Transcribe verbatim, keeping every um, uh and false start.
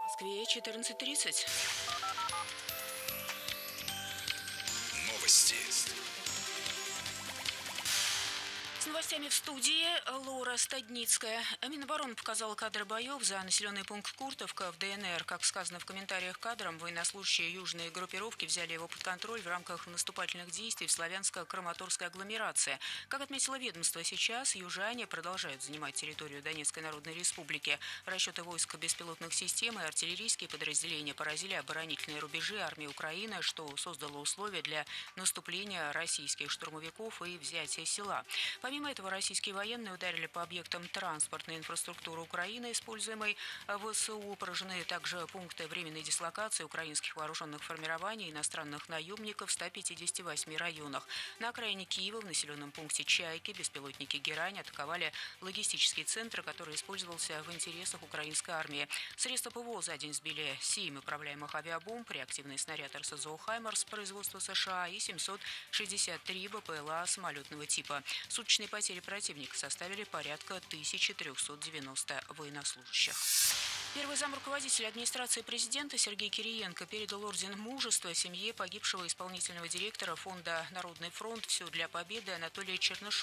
Москве четырнадцать тридцать. Новости. С новостями в студии Лора Стадницкая. Минобороны показала кадры боев за населенный пункт Куртовка в ДНР. Как сказано в комментариях к кадрам, военнослужащие южной группировки взяли его под контроль в рамках наступательных действий в славянско-краматорской агломерации. Как отметило ведомство, сейчас южане продолжают занимать территорию Донецкой Народной Республики. Расчеты войск беспилотных систем и артиллерийские подразделения поразили оборонительные рубежи армии Украины, что создало условия для наступления российских штурмовиков и взятия села. Помимо этого, российские военные ударили по объектам транспортной инфраструктуры Украины, используемой ВСУ. Поражены также пункты временной дислокации украинских вооруженных формирований и иностранных наемников в ста пятидесяти восьми районах. На окраине Киева, в населенном пункте Чайки, беспилотники «Герань» атаковали логистический центр, который использовался в интересах украинской армии. Средства ПВО за день сбили семь управляемых авиабомб, реактивный снаряд РСЗО «Хаймарс» производства США и семьсот шестьдесят три БПЛА самолетного типа. Суточные потери противника составили порядка тысячи трехсот девяноста военнослужащих. Первый замруководителя администрации президента Сергей Кириенко передал орден мужества семье погибшего исполнительного директора фонда «Народный фронт. Все для победы» Анатолия Чернышова.